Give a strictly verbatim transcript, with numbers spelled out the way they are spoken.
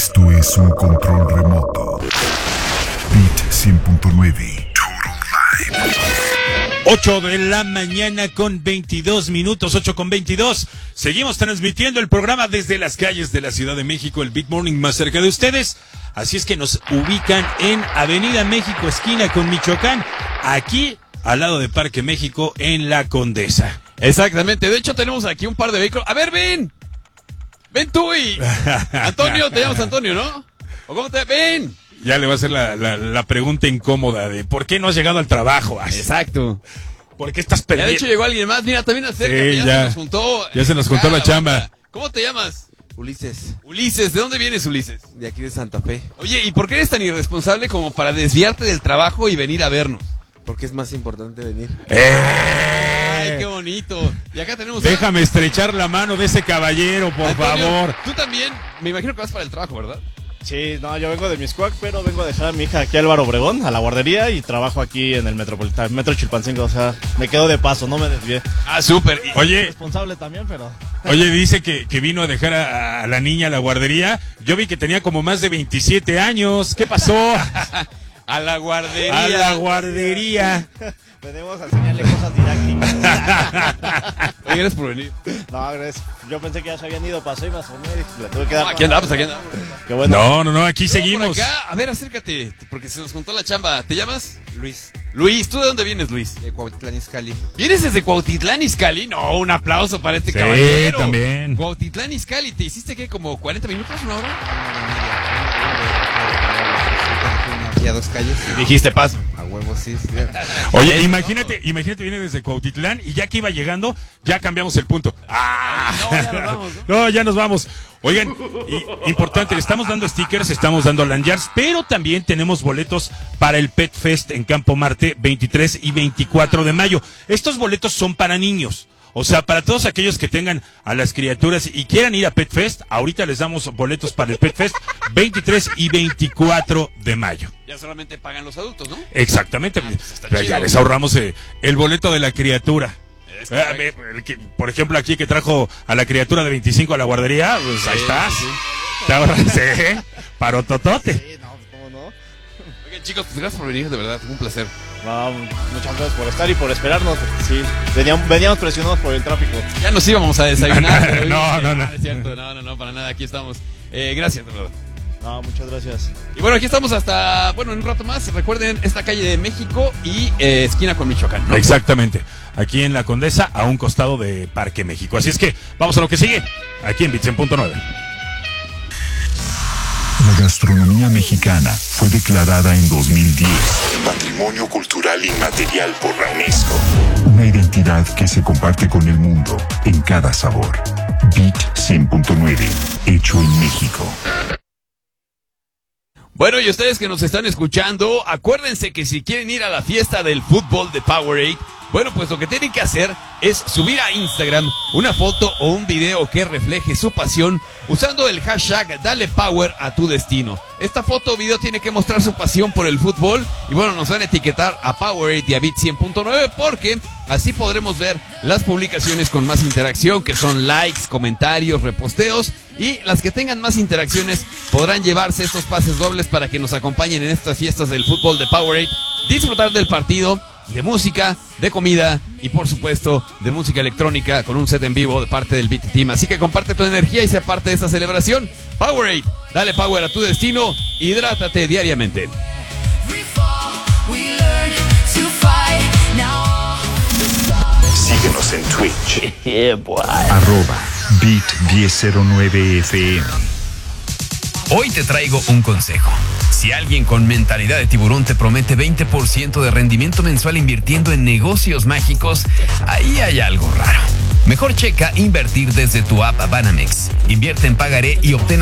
Esto es un control remoto. Beat cien punto nueve. Total Live. ocho de la mañana con veintidós minutos, ocho con veintidós. Seguimos transmitiendo el programa desde las calles de la Ciudad de México, el Beat Morning más cerca de ustedes. Así es que nos ubican en Avenida México, esquina con Michoacán, aquí al lado de Parque México, en La Condesa. Exactamente, de hecho tenemos aquí un par de vehículos. A ver, ven. Ven tú y... Antonio, te llamas Antonio, ¿no? ¿O cómo te... Ven. Ya le va a hacer la, la, la pregunta incómoda de ¿por qué no has llegado al trabajo? Ay, exacto. ¿Por qué estás perdiendo? Ya de hecho llegó alguien más, mira, también acerca, sí, ya, ya se nos juntó. Ya se nos juntó ah, la chamba. Banda. ¿Cómo te llamas? Ulises. Ulises, ¿de dónde vienes, Ulises? De aquí de Santa Fe. Oye, ¿y por qué eres tan irresponsable como para desviarte del trabajo y venir a vernos? Porque es más importante venir. ¡Eh! Ay, qué bonito. Y acá tenemos... Déjame a... estrechar la mano de ese caballero, por Antonio, favor. Tú también, me imagino que vas para el trabajo, ¿verdad? Sí, no, yo vengo de Miscuac, pero vengo a dejar a mi hija aquí a Álvaro Obregón, a la guardería, y trabajo aquí en el Metropolitano, Metro Chilpancingo, o sea, me quedo de paso, no me desvié. Ah, súper. Oye, responsable también, pero... Oye, dice que, que vino a dejar a, a la niña a la guardería. Yo vi que tenía como más de veintisiete años. ¿Qué pasó? A la guardería. A la guardería. Venimos a enseñarle cosas didácticas. Oye, gracias por venir. No, gracias. Yo pensé que ya se habían ido, pasó y me asomé y le tuve que dar... No, aquí andamos, aquí andamos. Qué bueno. No, no, no, aquí No, seguimos. por acá, a ver, acércate, porque se nos juntó la chamba. ¿Te llamas? Luis, Luis, ¿tú de dónde vienes, Luis? de Cuautitlán Izcalli. ¿Vienes desde Cuautitlán Izcalli? No, un aplauso para este Sí, caballero. también. Cuautitlán Izcalli, ¿te hiciste qué, como cuarenta minutos, una hora? Aquí a dos calles. Dijiste paso. A huevos, sí. sí. Oye, imagínate, imagínate, viene desde Cuautitlán y ya que iba llegando, ya cambiamos el punto. ¡Ah! No, ya nos vamos, ¿no? No, ya nos vamos. Oigan, y, importante, le estamos dando stickers, estamos dando lanyards, pero también tenemos boletos para el Pet Fest en Campo Marte, veintitrés y veinticuatro de mayo. Estos boletos son para niños. O sea, para todos aquellos que tengan a las criaturas y quieran ir a Pet Fest, ahorita les damos boletos para el Pet Fest veintitrés y veinticuatro de mayo. Ya solamente pagan los adultos, ¿no? Exactamente. Ah, pues está Pero chido. ya les ahorramos eh, el boleto de la criatura. Es Ah, correcto. ve, el que, por ejemplo, aquí que trajo a la criatura de veinticinco a la guardería, pues ahí Sí, estás. sí. Te ahorras, ¿eh? Parototote. Sí, no, ¿cómo no? Oigan, chicos, pues gracias por venir, de verdad, un placer. No, muchas gracias por estar y por esperarnos, porque sí, veníamos, veníamos presionados por el tráfico. Ya nos íbamos a desayunar. pero No, hoy- no, no. Es cierto, no, no, no, para nada, aquí estamos. Eh, gracias, de verdad. No, muchas gracias. Y bueno, aquí estamos hasta, bueno, en un rato más. Recuerden, esta calle de México y eh, esquina con Michoacán, ¿no? Exactamente. Aquí en La Condesa, a un costado de Parque México. Así es que vamos a lo que sigue, aquí en Beat cien punto nueve. La gastronomía mexicana fue declarada en dos mil diez Patrimonio Cultural Inmaterial por la UNESCO. Una identidad que se comparte con el mundo en cada sabor. Beat cien punto nueve, hecho en México. Bueno, y ustedes que nos están escuchando, acuérdense que si quieren ir a la fiesta del fútbol de Powerade, bueno, pues lo que tienen que hacer es subir a Instagram una foto o un video que refleje su pasión usando el hashtag Dale Power a tu destino. Esta foto o video tiene que mostrar su pasión por el fútbol y bueno, nos van a etiquetar a Powerade y a Beat cien punto nueve porque así podremos ver las publicaciones con más interacción, que son likes, comentarios, reposteos, y las que tengan más interacciones podrán llevarse estos pases dobles para que nos acompañen en estas fiestas del fútbol de Powerade, disfrutar del partido, de música, de comida y por supuesto de música electrónica con un set en vivo de parte del Beat Team. Así que comparte tu energía y sea parte de esta celebración. Powerade, dale power a tu destino, hidrátate diariamente. Síguenos en Twitch. Arroba Beat diez cero nueve F M. Hoy te traigo un consejo. Si alguien con mentalidad de tiburón te promete veinte por ciento de rendimiento mensual invirtiendo en negocios mágicos, ahí hay algo raro. Mejor checa invertir desde tu app Banamex. Invierte en pagaré y obtén